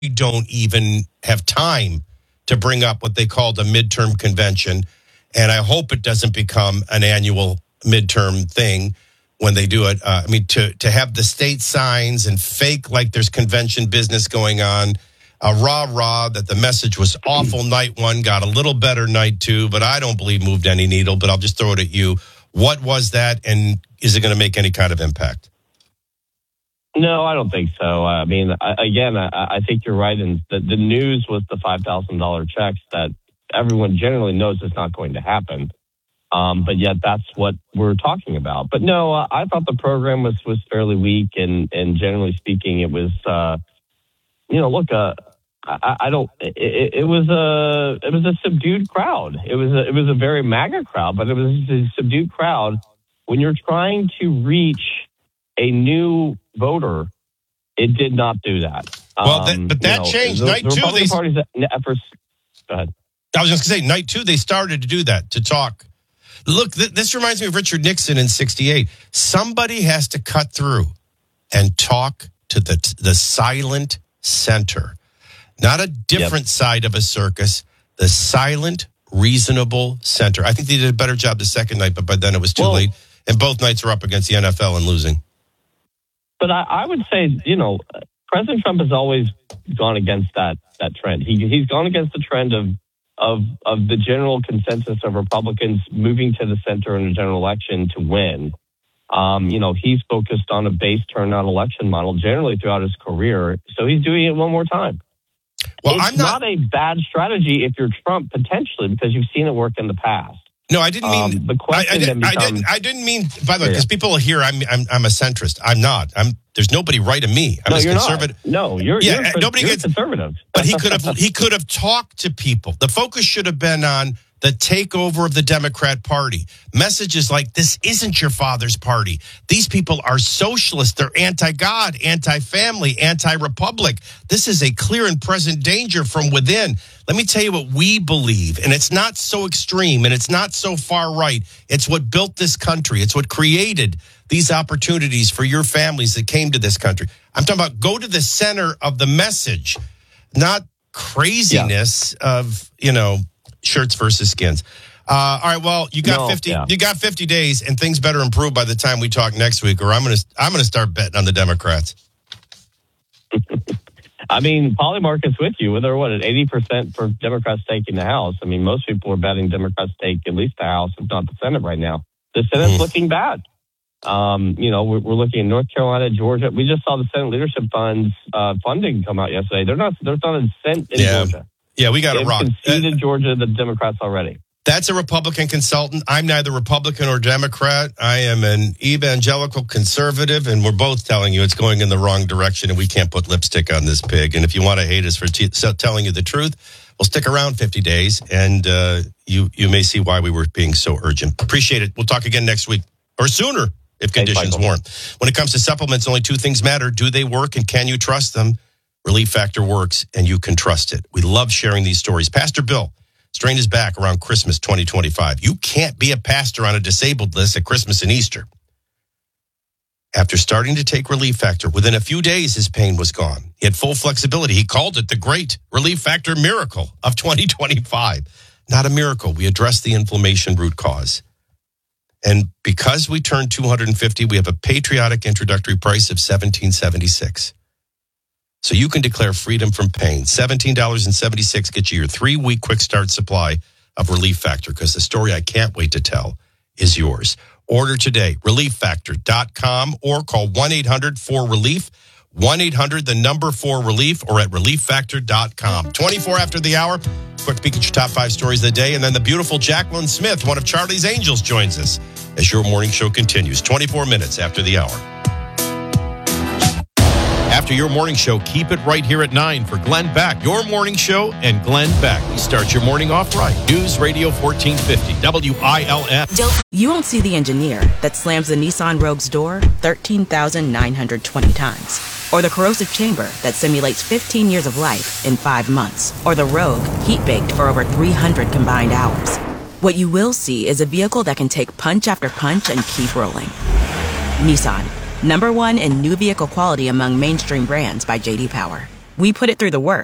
don't even have time to bring up what they called a midterm convention. And I hope it doesn't become an annual midterm thing when they do it. To have the state signs and fake like there's convention business going on. Rah, that the message was awful night one, got a little better night two, but I don't believe moved any needle. But I'll just throw it at you. What was that, and is it going to make any kind of impact? No, I don't think so. I think you're right. And the news was the $5,000 checks that everyone generally knows is not going to happen. But yet that's what we're talking about. But no, I thought the program was fairly weak. And generally speaking, it was, it was a subdued crowd. It was a very MAGA crowd, but it was a subdued crowd. When you're trying to reach a new voter, it did not do that. Well, that changed. Night two, Republican Party's efforts. Go ahead. I was just going to say, night two, they started to do that, to talk. Look, this reminds me of Richard Nixon in '68. Somebody has to cut through and talk to the silent center, not a different side of a circus, the silent, reasonable center. I think they did a better job the second night, but by then it was too late. And both nights are up against the NFL and losing. But I would say, President Trump has always gone against that trend. He's gone against the trend of the general consensus of Republicans moving to the center in a general election to win. He's focused on a base turnout election model generally throughout his career. So he's doing it one more time. Well, it's not a bad strategy if you're Trump, potentially, because you've seen it work in the past. No, I didn't mean the question. I didn't mean. By the way, because people hear I'm a centrist. I'm not. There's nobody right of me. I'm a conservative. No, you're conservative. But he could have talked to people. The focus should have been on the takeover of the Democrat Party. Messages like, this isn't your father's party. These people are socialists. They're anti-God, anti-family, anti-republic. This is a clear and present danger from within. Let me tell you what we believe, and it's not so extreme, and it's not so far right. It's what built this country. It's what created these opportunities for your families that came to this country. I'm talking about go to the center of the message, not craziness of, shirts versus skins. All right, well, you got 50 days, and things better improve by the time we talk next week, or I'm going to start betting on the Democrats. Polymarket's with you. They're at 80% for Democrats taking the House. Most people are betting Democrats take at least the House, if not the Senate right now. The Senate's looking bad. We're looking at North Carolina, Georgia. We just saw the Senate Leadership Fund's funding come out yesterday. There's not a cent in Georgia. Yeah, we got to rock. Conceded Georgia, the Democrats already. That's a Republican consultant. I'm neither Republican or Democrat. I am an evangelical conservative, and we're both telling you it's going in the wrong direction, and we can't put lipstick on this pig. And if you want to hate us for telling you the truth, we'll stick around 50 days, and you may see why we were being so urgent. Appreciate it. We'll talk again next week, or sooner if conditions warrant. When it comes to supplements, only two things matter. Do they work, and can you trust them? Relief Factor works, and you can trust it. We love sharing these stories. Pastor Bill strained his back around Christmas 2025. You can't be a pastor on a disabled list at Christmas and Easter. After starting to take Relief Factor, within a few days, his pain was gone. He had full flexibility. He called it the great Relief Factor miracle of 2025. Not a miracle. We addressed the inflammation root cause. And because we turned 250, we have a patriotic introductory price of $17.76. So you can declare freedom from pain. $17.76 gets you your 3-week quick start supply of Relief Factor, because the story I can't wait to tell is yours. Order today, relieffactor.com, or call 1-800-4RELIEF, 1-800-4RELIEF, or at relieffactor.com. 24 after the hour, quick peek at your top 5 stories of the day, and then the beautiful Jacqueline Smith, one of Charlie's Angels, joins us as your morning show continues. 24 minutes after the hour. After your morning show, keep it right here at 9 for Glenn Beck. Your morning show and Glenn Beck. You start your morning off right. News Radio 1450, WILF. You won't see the engineer that slams the Nissan Rogue's door 13,920 times. Or the corrosive chamber that simulates 15 years of life in 5 months. Or the Rogue heat-baked for over 300 combined hours. What you will see is a vehicle that can take punch after punch and keep rolling. Nissan. #1 in new vehicle quality among mainstream brands by J.D. Power. We put it through the work.